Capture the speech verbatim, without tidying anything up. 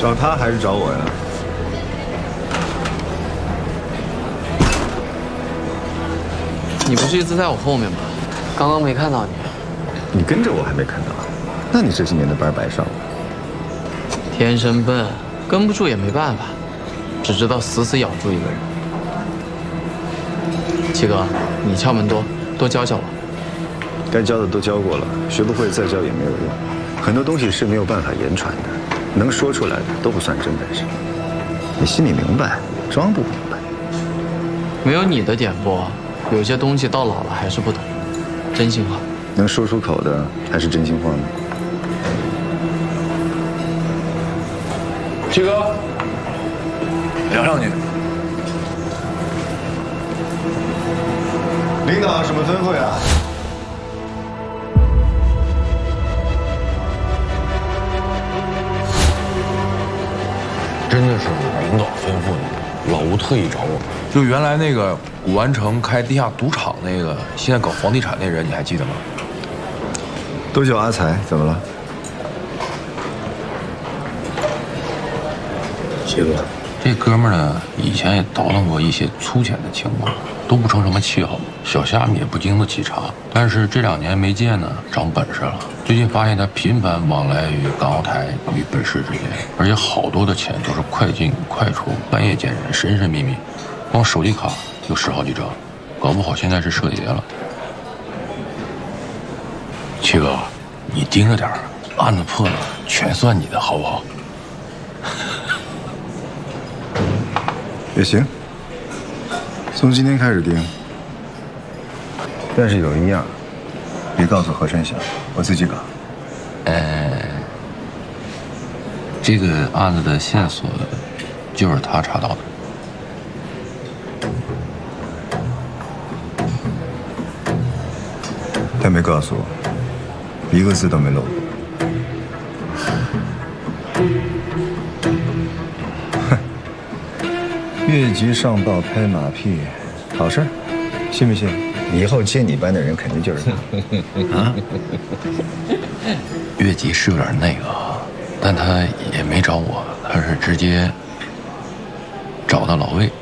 找他还是找我呀？ 你不是一直在我后面吗？刚刚没看到你。 你跟着我还没看到，那你这几年的班白上了。 天生笨，跟不住也没办法，只知道死死咬住一个人。七哥，你窍门多，多教教我。 该教的都教过了，学不会再教也没有用。很多东西是没有办法言传的，能说出来的都不算真本事。你心里明白，装不明白。 没有你的点拨，有些东西到老了还是不懂。真心话， 能说出口的还是真心话吗？ 七哥，聊两句。 领导有什么吩咐呀？ 真的是领导吩咐的，老吴特意找我。就原来那个古玩城开地下赌场那个，现在搞房地产那人，你还记得吗？ 都叫阿才，怎么了？ 七哥， 这哥们儿呢，以前也捣乱过一些粗浅的情况，都不成什么气候，小虾米也不经得起查。但是这两年没见呢，长本事了。最近发现他频繁往来于港澳台与本市之间，而且好多的钱都是快进快出，半夜见人，神神秘秘。光手机卡就十好几张，搞不好现在是涉劫了。七哥，你盯着点儿，案子破了全算你的，好不好？ 也行，从今天开始盯。但是有一样，别告诉何春晓，我自己搞。 呃，这个案子的线索就是他查到的。 他没告诉我，一个字都没漏过。哼，越级上报拍马屁，好事，信不信？以后接你班的人肯定就是他。啊？ 越级是有点那个，但他也没找我，他是直接找到老魏。